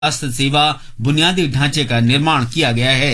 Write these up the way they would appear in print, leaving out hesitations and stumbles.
स्वास्थ्य सेवा बुनियादी ढांचे का निर्माण किया गया है।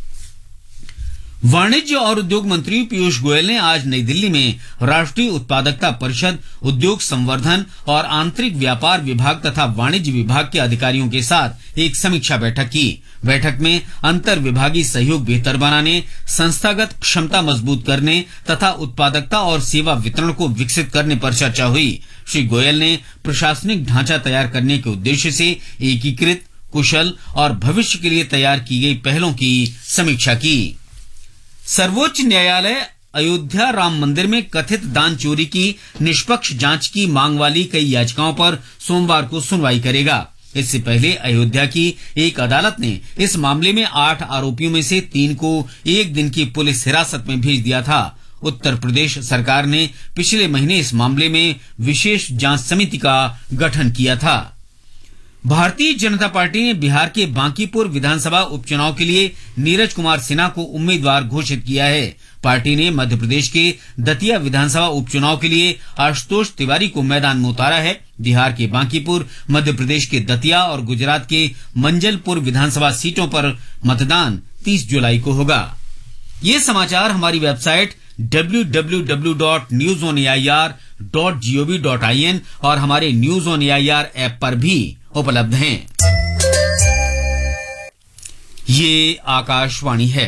वाणिज्य और उद्योग मंत्री पीयूष गोयल ने आज नई दिल्ली में राष्ट्रीय उत्पादकता परिषद, उद्योग संवर्धन और आंतरिक व्यापार विभाग तथा वाणिज्य विभाग के अधिकारियों के साथ एक समीक्षा बैठक की। बैठक में अंतर विभागीय सहयोग बेहतर बनाने, संस्थागत क्षमता मजबूत करने तथा उत्पादकता और सेवा वितरण को विकसित करने पर चर्चा हुई। श्री गोयल ने प्रशासनिक ढांचा तैयार करने के उद्देश्य से एकीकृत, कुशल और भविष्य के लिए तैयार की गई पहलों की समीक्षा की। सर्वोच्च न्यायालय अयोध्या राम मंदिर में कथित दान चोरी की निष्पक्ष जांच की मांग वाली कई याचिकाओं पर सोमवार को सुनवाई करेगा। इससे पहले अयोध्या की एक अदालत ने इस मामले में 8 आरोपियों में से 3 को 1 दिन की पुलिस हिरासत में भेज दिया था। उत्तर प्रदेश सरकार ने पिछले महीने इस मामले में विशेष जांच समिति का गठन किया था। भारतीय जनता पार्टी ने बिहार के बांकीपुर विधानसभा उपचुनाव के लिए नीरज कुमार सिन्हा को उम्मीदवार घोषित किया है। पार्टी ने मध्य प्रदेश के दतिया विधानसभा उपचुनाव के लिए आशुतोष तिवारी को मैदान में उतारा है। बिहार के बांकीपुर, मध्य प्रदेश के दतिया और गुजरात के मंजलपुर विधानसभा सीटों पर मतदान 30 जुलाई को होगा। ये समाचार हमारी वेबसाइट www.newsonair.gov.in और हमारे न्यूज ऑन एआईआर ऐप पर भी उपलब्ध हैं। ये आकाशवाणी है।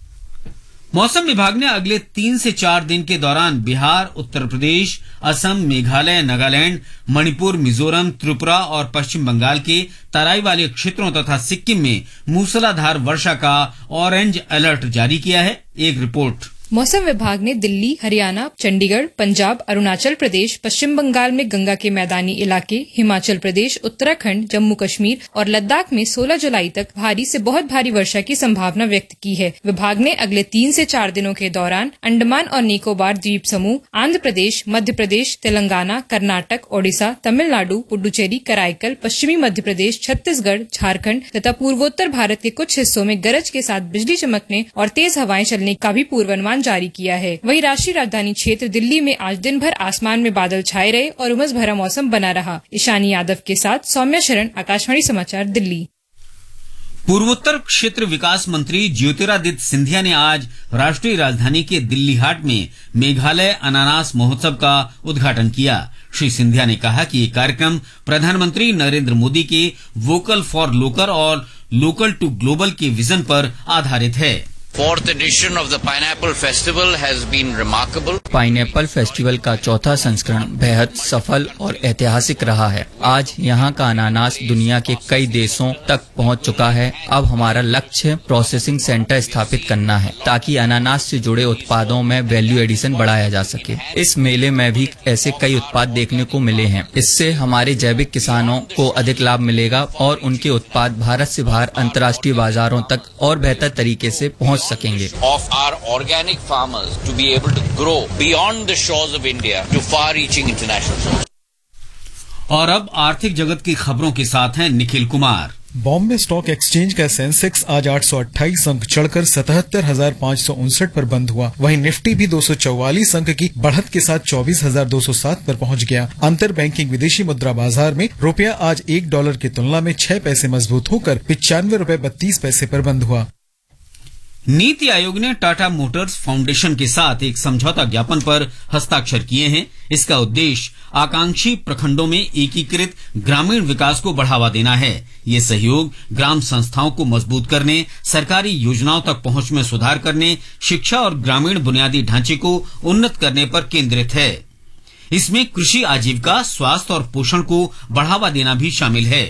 मौसम विभाग ने अगले 3 से 4 दिन के दौरान बिहार, उत्तर प्रदेश, असम, मेघालय, नागालैंड, मणिपुर, मिजोरम, त्रिपुरा और पश्चिम बंगाल के तराई वाले क्षेत्रों तथा सिक्किम में मूसलाधार वर्षा का ऑरेंज अलर्ट जारी किया है। एक रिपोर्ट। मौसम विभाग ने दिल्ली, हरियाणा, चंडीगढ़, पंजाब, अरुणाचल प्रदेश, पश्चिम बंगाल में गंगा के मैदानी इलाके, हिमाचल प्रदेश, उत्तराखंड, जम्मू कश्मीर और लद्दाख में 16 जुलाई तक भारी से बहुत भारी वर्षा की संभावना व्यक्त की है। विभाग ने अगले 3 से 4 दिनों के दौरान अंडमान और निकोबार द्वीप समूह, आंध्र प्रदेश, मध्य प्रदेश, तेलंगाना, कर्नाटक, ओडिशा, तमिलनाडु, पुडुचेरी, कराईकल, पश्चिमी मध्य प्रदेश, छत्तीसगढ़, झारखंड तथा पूर्वोत्तर भारत के कुछ हिस्सों में गरज के साथ बिजली चमकने और तेज हवाएं चलने का भी पूर्वानुमान जारी किया है। वहीं राष्ट्रीय राजधानी क्षेत्र दिल्ली में आज दिन भर आसमान में बादल छाए रहे और उमस भरा मौसम बना रहा। ईशानी यादव के साथ सौम्या शरण, आकाशवाणी समाचार, दिल्ली। पूर्वोत्तर क्षेत्र विकास मंत्री ज्योतिरादित्य सिंधिया ने आज राष्ट्रीय राजधानी के दिल्ली हाट में मेघालय अनानास महोत्सव का उद्घाटन किया। श्री सिंधिया ने कहा कि ये कार्यक्रम प्रधानमंत्री नरेंद्र मोदी के वोकल फॉर लोकल और लोकल टू ग्लोबल के विजन पर आधारित है। Fourth edition of the Pineapple Festival has been remarkable. Pineapple festival का चौथा संस्करण बेहद सफल और ऐतिहासिक रहा है। आज यहाँ का अनानास दुनिया के कई देशों तक पहुँच चुका है। अब हमारा लक्ष्य प्रोसेसिंग सेंटर स्थापित करना है ताकि अनानास से जुड़े उत्पादों में वैल्यू एडिशन बढ़ाया जा सके। इस मेले में भी ऐसे कई उत्पाद देखने को मिले हैं। इससे हमारे जैविक किसानों को अधिक लाभ मिलेगा और उनके उत्पाद भारत से बाहर अंतर्राष्ट्रीय बाजारों तक और बेहतर तरीके से पहुँच सकेंगे। Of our organic farmers to be able to grow beyond the shores of India to far-reaching international shores. और अब आर्थिक जगत की खबरों के साथ हैं निखिल कुमार। बॉम्बे स्टॉक एक्सचेंज का सेंसेक्स आज 828 अंक चढ़कर 77,559 पर बंद हुआ। वहीं निफ्टी भी 244 अंक की बढ़त के साथ 24,207 पर पहुंच गया। अंतर बैंकिंग विदेशी मुद्रा बाजार में रुपया आज $1 की तुलना में 6 पैसे मजबूत होकर ₹95.32 पर बंद हुआ। नीति आयोग ने टाटा मोटर्स फाउंडेशन के साथ एक समझौता ज्ञापन पर हस्ताक्षर किए हैं। इसका उद्देश्य आकांक्षी प्रखंडों में एकीकृत ग्रामीण विकास को बढ़ावा देना है। ये सहयोग ग्राम संस्थाओं को मजबूत करने, सरकारी योजनाओं तक पहुंच में सुधार करने, शिक्षा और ग्रामीण बुनियादी ढांचे को उन्नत करने पर केंद्रित है। इसमें कृषि आजीविका, स्वास्थ्य और पोषण को बढ़ावा देना भी शामिल है।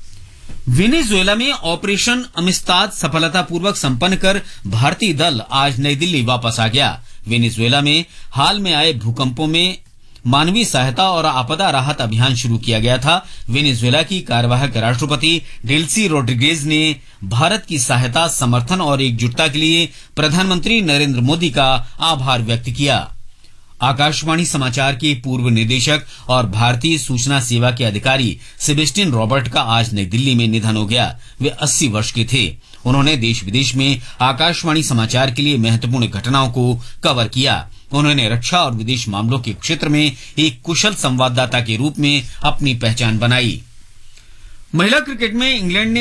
वेनेजुएला में ऑपरेशन अमिस्ताद सफलतापूर्वक संपन्न कर भारतीय दल आज नई दिल्ली वापस आ गया। वेनेजुएला में हाल में आए भूकंपों में मानवीय सहायता और आपदा राहत अभियान शुरू किया गया था। वेनेजुएला की कार्यवाहक राष्ट्रपति डेल्सी रोड्रिगेज ने भारत की सहायता, समर्थन और एकजुटता के लिए प्रधानमंत्री नरेंद्र मोदी का आभार व्यक्त किया। आकाशवाणी समाचार के पूर्व निदेशक और भारतीय सूचना सेवा के अधिकारी सेबेस्टियन रॉबर्ट का आज नई दिल्ली में निधन हो गया। वे 80 वर्ष के थे। उन्होंने देश विदेश में आकाशवाणी समाचार के लिए महत्वपूर्ण घटनाओं को कवर किया। उन्होंने रक्षा और विदेश मामलों के क्षेत्र में एक कुशल संवाददाता के रूप में अपनी पहचान बनाई। महिला क्रिकेट में इंग्लैंड ने